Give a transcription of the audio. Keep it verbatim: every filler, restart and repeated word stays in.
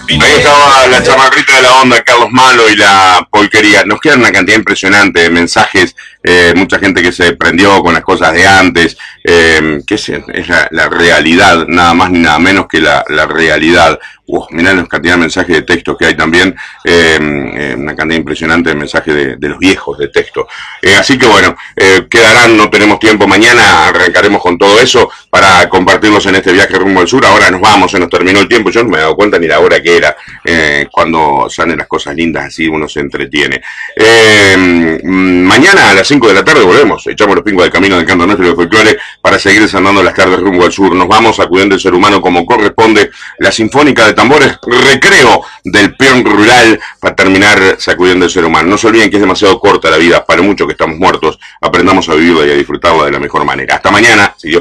Ahí estaba la chamarrita de la onda, Carlos Malo y la polquería. Nos quedan una cantidad impresionante de mensajes, eh, mucha gente que se prendió con las cosas de antes, eh, que es, es la, la realidad, nada más ni nada menos que la, la realidad. Uf, mirá la cantidad de mensajes de texto que hay también, eh, eh, una cantidad impresionante de mensajes de, de los viejos de texto. Eh, así que bueno, eh, quedarán, no tenemos tiempo, mañana arrancaremos con todo eso para compartirlos en este viaje rumbo al sur. Ahora nos vamos, se nos terminó el tiempo, yo no me he dado cuenta ni la hora que era, eh, cuando salen las cosas lindas así uno se entretiene. Eh, mañana a las cinco de la tarde volvemos, echamos los pingos del camino del canto nuestro y del folclore para seguir desandando las tardes rumbo al sur. Nos vamos acudiendo el ser humano como corresponde, la sinfónica de tambores, recreo del peón rural para terminar sacudiendo el ser humano. No se olviden que es demasiado corta la vida, para mucho que estamos muertos, aprendamos a vivirla y a disfrutarla de la mejor manera. Hasta mañana, si Dios